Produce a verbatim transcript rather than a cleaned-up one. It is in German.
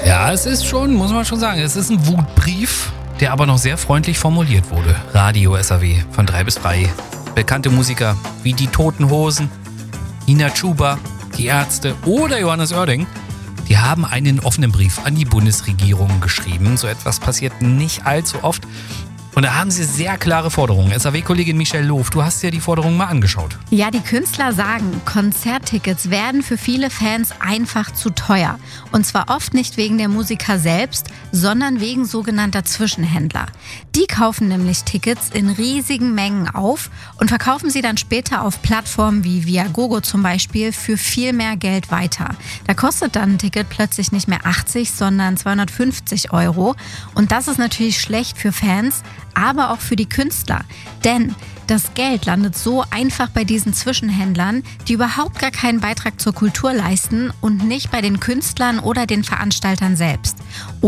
Ja, es ist schon, muss man schon sagen, es ist ein Wutbrief, der aber noch sehr freundlich formuliert wurde. Radio S A W von drei bis drei. Bekannte Musiker wie die Toten Hosen, Nina Chuba, die Ärzte oder Johannes Oerding, die haben einen offenen Brief an die Bundesregierung geschrieben. So etwas passiert nicht allzu oft. Und da haben sie sehr klare Forderungen. S A W-Kollegin Michelle Loof, du hast dir die Forderungen mal angeschaut. Ja, die Künstler sagen, Konzerttickets werden für viele Fans einfach zu teuer. Und zwar oft nicht wegen der Musiker selbst, sondern wegen sogenannter Zwischenhändler. Die kaufen nämlich Tickets in riesigen Mengen auf und verkaufen sie dann später auf Plattformen wie Viagogo zum Beispiel für viel mehr Geld weiter. Da kostet dann ein Ticket plötzlich nicht mehr achtzig, sondern zweihundertfünfzig Euro. Und das ist natürlich schlecht für Fans, aber auch für die Künstler. Denn das Geld landet so einfach bei diesen Zwischenhändlern, die überhaupt gar keinen Beitrag zur Kultur leisten und nicht bei den Künstlern oder den Veranstaltern selbst.